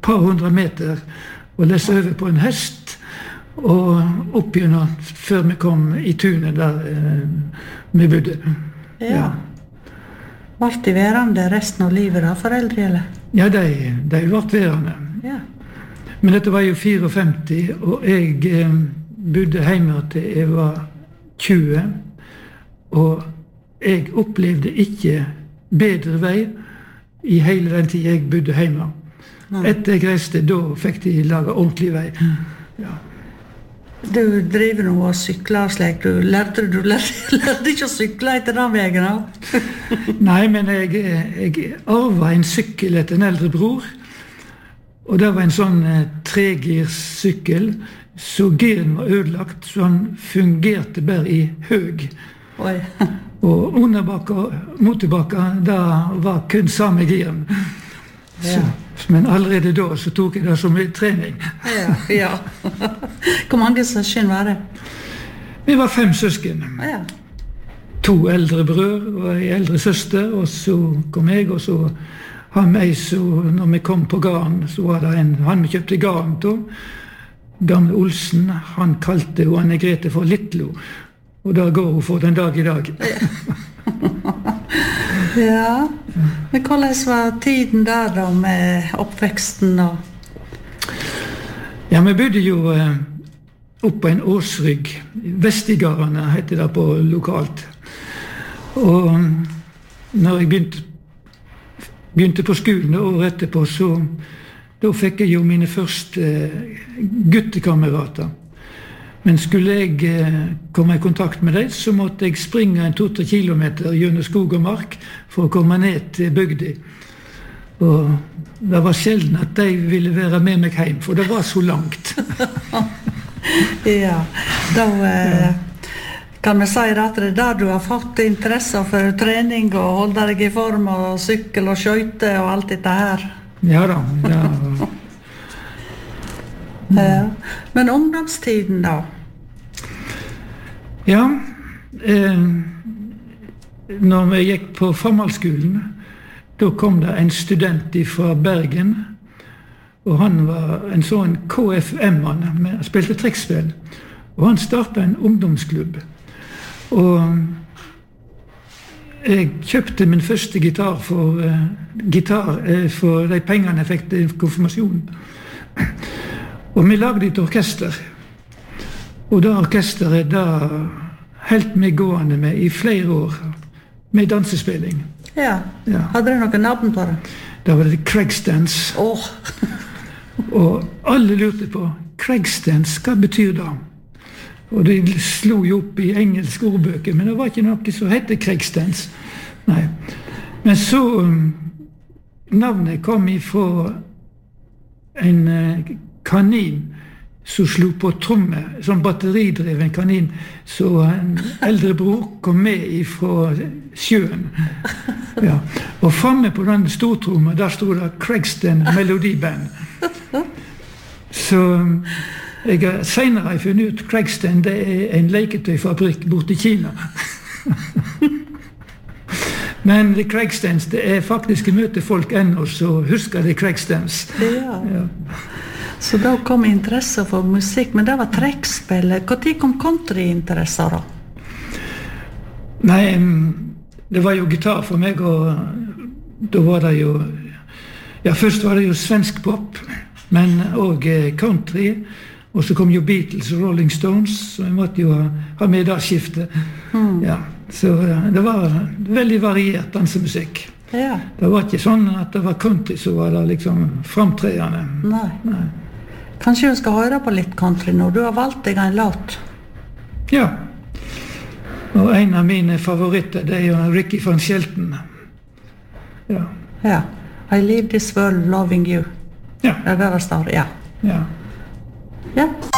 par hundre meter og lese over på en hest, og opp gjennom før vi kom i tunet der vi bodde. Ja. Ble de værende resten av livet da, foreldre, eller? Ja, de ble værende. Ja. Men dette var jo 54, og jeg bodde hjemme til jeg var 20, og jeg opplevde ikke bedre vei i hele den tid jeg bodde hjemme. Etter jeg reiste, da fikk de laget ordentlig vei. Ja. Du driver nå og sykler slik. Du lærte ikke å sykle etter den veien da? Nei, men jeg arvet en sykkel etter en eldre bror, og det var en sånn tregirssykkel, så giren var ødelagt, så han fungerte bare i høg. Oi. Og underbakka og motorbakka, da var kun samme giren. Ja. Men allerede da så tok jeg det som en trening. Ja. Hvor mange søsken var det? Vi var 5 søsken. Ja. 2 eldre brød og en eldre søster, og så kom jeg, og så han meg, så når vi kom på garn, så var det han vi kjøpte garn til, gamle Olsen, han kalte jo Anne Grete for Littlo, og da går hun for den dag i dag. Ja, men hvordan var tiden der da med oppveksten og? Ja, vi bodde jo opp på en åsrygg, Vestigarene heter det på lokalt. Og når jeg begynte på skolen året etterpå, så da fikk jeg jo mine første guttekamerater. Men skulle jeg komme i kontakt med dem, så måtte jeg springe 2-3 kilometer gjennom skog og mark for å komme ned til bygda. Og det var sjelden at de ville være med meg hjem, for det var så langt. Ja, da kan vi si at det der du har fått interesse for trening og holde deg i form og sykkel og skøyte og alt dette her. Ja da, ja. Ja. Men ungdomstiden da? Ja, når vi gikk på formalskolen, da kom det en student fra Bergen, og han var en sånn KFM-mann, han spilte trekkspill, og han startet en ungdomsklubb. Og jeg kjøpte min første gitar for de pengene jeg fikk til konfirmasjonen. Og vi lagde et orkester. Og det orkesteret da helt meg gående med i flere år, med dansespilling. Ja. Hadde dere noen navn på det? Da var det Craigstance. Og alle lurte på, Craigstance, hva betyr det? Og de slo jo opp i engelske ordbøker, men det var ikke noe som heter Craigstance. Nei. Men så, navnet kom ifra en kanin som slo på tromme, sånn batteridreven kanin, så en eldre bror kom med ifra sjøen. Ja. Og fremme på den stortrommet, der stod det Craigston Melodiband. Så jeg har senere funnet ut Craigston, det er en leketøyfabrikk borte i Kina. Men Craigstons, det er faktisk møter folk ennå, så husker de Craigstons. Ja. Så da kom interesse for musikk, men det var trekkspill. Hvor tid kom countryinteresser da? Nei, det var jo gitar for meg, og da var det jo, ja, først var det jo svensk pop, men også country, og så kom jo Beatles og Rolling Stones, så jeg måtte jo ha med det skiftet. Ja, så det var veldig variert dansemusikk. Ja. Det var ikke sånn at det var country, så var det liksom framtredende. Nei. Kanskje du skal høre på litt country når du har valgt deg en låt? Ja. Og en av mine favoritter, det er jo Ricky van Shelton. Ja. I live this world loving you. Ja. Det er det det står, ja. Ja. Ja.